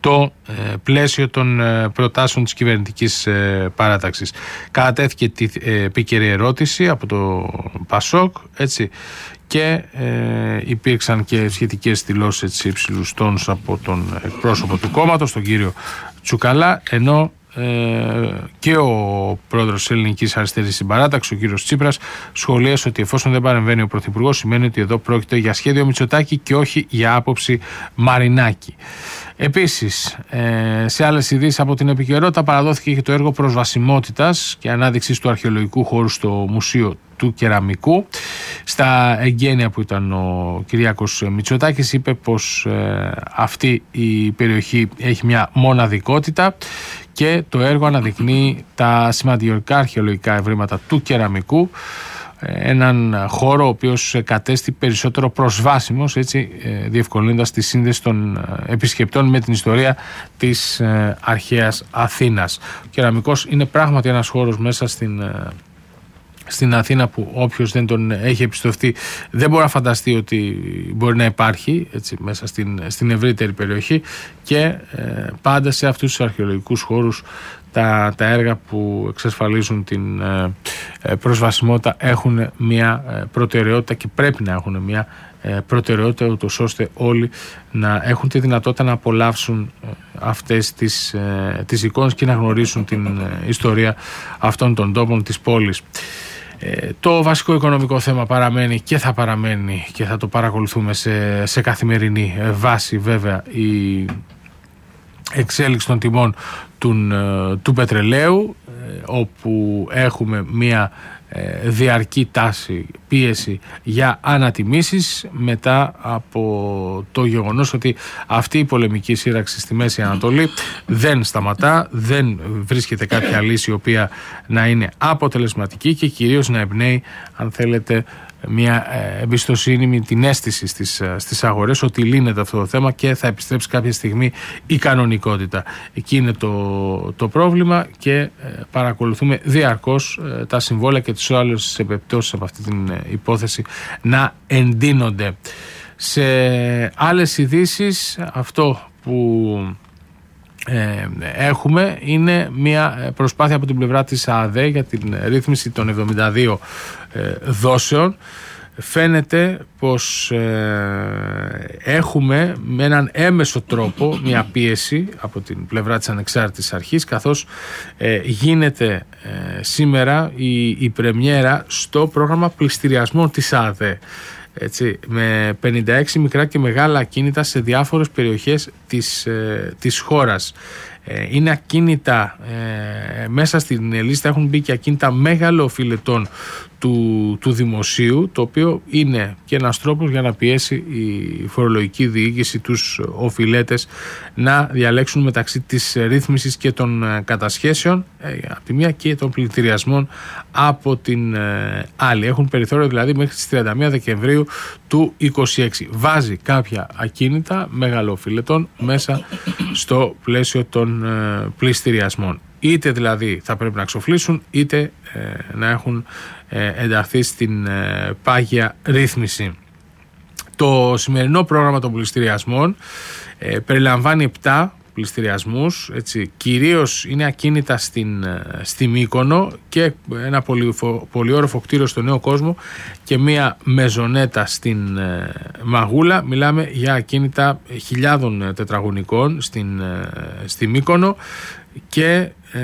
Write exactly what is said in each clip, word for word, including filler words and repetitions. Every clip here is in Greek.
στο ε, πλαίσιο των ε, προτάσεων της κυβερνητικής ε, παράταξης. Κατατέθηκε τη ε, επίκαιρη ερώτηση από το Πασόκ, έτσι, και ε, υπήρξαν και σχετικές δηλώσεις υψηλούς τόνους από τον εκπρόσωπο του κόμματος, τον κύριο Τσουκαλά, ενώ ε, και ο πρόεδρος της Ελληνικής Αριστερής στην παράταξη, ο κύριος Τσίπρας, σχολίασε ότι εφόσον δεν παρεμβαίνει ο πρωθυπουργός, σημαίνει ότι εδώ πρόκειται για σχέδιο Μητσοτάκη και όχι για άποψη Μαρινάκη. Επίσης, σε άλλες ειδήσεις από την επικαιρότητα, παραδόθηκε και το έργο προσβασιμότητας και ανάδειξης του αρχαιολογικού χώρου στο Μουσείο του Κεραμικού. Στα εγγένεια που ήταν ο Κυριάκος Μητσοτάκης, είπε πως αυτή η περιοχή έχει μια μοναδικότητα και το έργο αναδεικνύει τα σημαντικά αρχαιολογικά ευρήματα του Κεραμικού, έναν χώρο ο οποίος κατέστη περισσότερο προσβάσιμος, έτσι, διευκολύνοντας τη σύνδεση των επισκεπτών με την ιστορία της αρχαίας Αθήνας. Ο Κεραμικός είναι πράγματι ένας χώρος μέσα στην στην Αθήνα που όποιος δεν τον έχει επιστοφτεί δεν μπορεί να φανταστεί ότι μπορεί να υπάρχει, έτσι, μέσα στην, στην ευρύτερη περιοχή, και ε, πάντα σε αυτούς τους αρχαιολογικούς χώρους τα, τα έργα που εξασφαλίζουν την ε, προσβασιμότητα έχουν μια ε, προτεραιότητα και πρέπει να έχουν μια ε, προτεραιότητα, ούτως ώστε όλοι να έχουν τη δυνατότητα να απολαύσουν ε, αυτές τις, ε, τις εικόνες και να γνωρίσουν την ε, ιστορία αυτών των τόπων της πόλης. Ε, το βασικό οικονομικό θέμα παραμένει και θα παραμένει και θα το παρακολουθούμε σε, σε καθημερινή βάση, βέβαια, η εξέλιξη των τιμών του, του πετρελαίου, ε, όπου έχουμε μία ε, διαρκή τάση, πίεση για ανατιμήσεις μετά από το γεγονός ότι αυτή η πολεμική σύραξη στη Μέση Ανατολή δεν σταματά, δεν βρίσκεται κάποια λύση η οποία να είναι αποτελεσματική και κυρίως να εμπνέει, αν θέλετε, μια εμπιστοσύνη, με την αίσθηση στις, στις αγορές ότι λύνεται αυτό το θέμα και θα επιστρέψει κάποια στιγμή η κανονικότητα. Εκεί είναι το, το πρόβλημα και παρακολουθούμε διαρκώς τα συμβόλαια και τις άλλες επιπτώσεις από αυτή την υπόθεση να εντείνονται. Σε άλλες ειδήσεις, αυτό που Ε, έχουμε είναι μια προσπάθεια από την πλευρά της ΑΔΕ για την ρύθμιση των εβδομήντα δύο ε, δόσεων. Φαίνεται πως ε, έχουμε με έναν έμεσο τρόπο μια πίεση από την πλευρά της ανεξάρτητης αρχής, καθώς ε, γίνεται ε, σήμερα η, η πρεμιέρα στο πρόγραμμα πληστηριασμών της ΑΔΕ, έτσι, με πενήντα έξι μικρά και μεγάλα ακίνητα σε διάφορες περιοχές της, ε, της χώρας. Ε, είναι ακίνητα, ε, μέσα στην λίστα έχουν μπει και ακίνητα μεγαλοφιλετών του, του δημοσίου, το οποίο είναι και ένας τρόπος για να πιέσει η φορολογική διοίκηση τους οφειλέτες να διαλέξουν μεταξύ της ρύθμισης και των κατασχέσεων ε, από τη μία και των πληστηριασμών από την ε, άλλη. Έχουν περιθώριο δηλαδή μέχρι τις τριάντα μία Δεκεμβρίου του είκοσι έξι. Βάζει κάποια ακίνητα μεγαλοφιλετών μέσα στο πλαίσιο των ε, πληστηριασμών. Είτε δηλαδή θα πρέπει να εξοφλήσουν, είτε ε, να έχουν ε, ενταχθεί στην ε, πάγια ρύθμιση. Το σημερινό πρόγραμμα των πληστηριασμών ε, περιλαμβάνει επτά πληστηριασμούς, έτσι, κυρίως είναι ακίνητα στην, στη Μύκονο και ένα πολύ, πολυόροφο κτίριο στο Νέο Κόσμο και μία μεζονέτα στην ε, Μαγούλα. Μιλάμε για ακίνητα χιλιάδων τετραγωνικών στην, ε, στη Μύκονο και ε,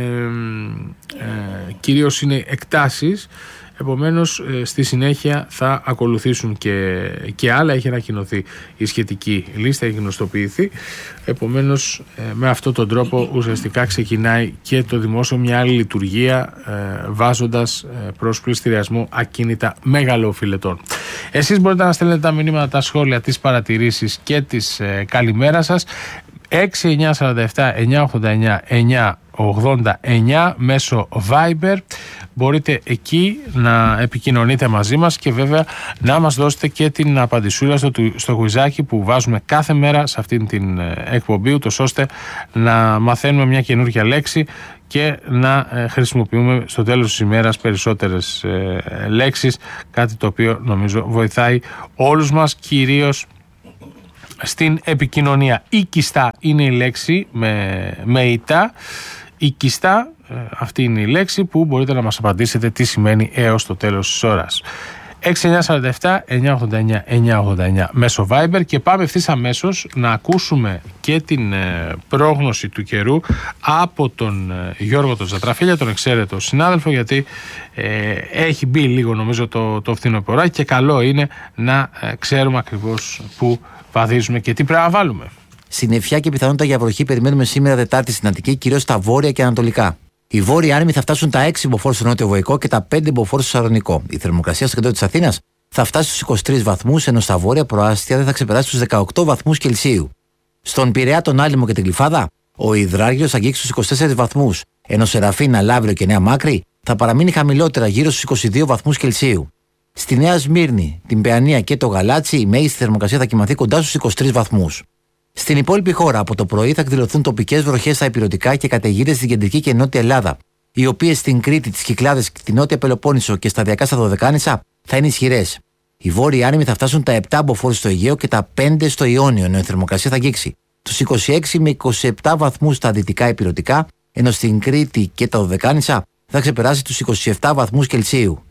ε, κυρίως είναι εκτάσεις. Επομένως, στη συνέχεια θα ακολουθήσουν και, και άλλα. Έχει ανακοινωθεί η σχετική λίστα, έχει γνωστοποιηθεί. Επομένως, με αυτόν τον τρόπο ουσιαστικά ξεκινάει και το δημόσιο μια άλλη λειτουργία, βάζοντας προς πληστηριασμό ακίνητα μεγαλοφιλετών. Εσείς μπορείτε να στέλνετε τα μηνύματα, τα σχόλια, τις παρατηρήσεις και τις καλημέρα σας έξι εννιά σαράντα επτά εννιά ογδόντα εννιά εννιά ογδόντα εννιά μέσω Viber. Μπορείτε εκεί να επικοινωνείτε μαζί μας και βέβαια να μας δώσετε και την απαντησούλα στο, στο κουιζάκι που βάζουμε κάθε μέρα σε αυτήν την εκπομπή, ούτως ώστε να μαθαίνουμε μια καινούργια λέξη και να χρησιμοποιούμε στο τέλος της ημέρας περισσότερες ε, λέξεις, κάτι το οποίο νομίζω βοηθάει όλους μας, κυρίως στην επικοινωνία. Οίκιστα είναι η λέξη με, με ητά. Οίκιστα, αυτή είναι η λέξη που μπορείτε να μας απαντήσετε τι σημαίνει έως το τέλος της ώρας. έξι εννιά τέσσερα επτά εννιά ογδόντα εννιά εννιά ογδόντα εννιά μέσω Viber, και πάμε ευθύς αμέσως να ακούσουμε και την ε, πρόγνωση του καιρού από τον ε, Γιώργο τον Ζατραφίλια, τον εξαίρετο συνάδελφο, γιατί ε, έχει μπει λίγο νομίζω το, το φθινοποράκι και καλό είναι να ε, ξέρουμε ακριβώς πού βαδίζουμε και τι πρέπει να βάλουμε. Συννεφιά και πιθανότητα για βροχή περιμένουμε σήμερα Τετάρτη στην Αττική, κυρίως στα βόρεια και ανατολικά. Οι βόρειοι άνεμοι θα φτάσουν τα έξι μποφόρ στο νότιο βοϊκό και τα πέντε μποφόρ στο Σαρονικό. Η θερμοκρασία στο κέντρο της Αθήνας θα φτάσει στους είκοσι τρεις βαθμούς, ενώ στα βόρεια προάστια δεν θα ξεπεράσει τους δεκαοκτώ βαθμούς Κελσίου. Στον Πειραιά, τον Άλυμο και την Γλυφάδα, ο Ιδράγιος θα αγγίξει στους είκοσι τέσσερις βαθμούς, ενώ Σεραφίνα, Λαύριο και Νέα Μάκρη θα παραμείνει χαμηλότερα γύρω στους είκοσι δύο βαθμούς Κελσίου. Στη Νέα Σμύρνη, την Παιανία και το Γαλάτσι, η μέγιστη θερμοκρασία θα κυμανθεί κοντά στους είκοσι τρεις βαθμούς. Στην υπόλοιπη χώρα, από το πρωί θα εκδηλωθούν τοπικές βροχές στα ηπειρωτικά και καταιγίδες στην κεντρική και νότια Ελλάδα, οι οποίες στην Κρήτη, τις Κυκλάδες, τη νότια Πελοπόννησο και σταδιακά στα Δωδεκάνησα θα είναι ισχυρές. Οι βόρειοι άνεμοι θα φτάσουν τα επτά μποφόρ στο Αιγαίο και τα πέντε στο Ιόνιο, ενώ η θερμοκρασία θα αγγίξει τους είκοσι έξι με είκοσι επτά βαθμούς στα δυτικά ηπειρωτικά, ενώ στην Κρήτη και τα Δωδεκάνησα θα ξεπεράσει τους είκοσι επτά βαθμούς Κελσίου.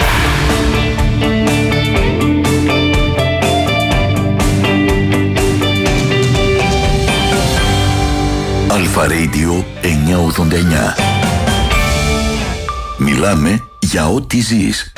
Αλφα Radio εννιακόσια ογδόντα εννιά. Μιλάμε για ό,τι ζεις.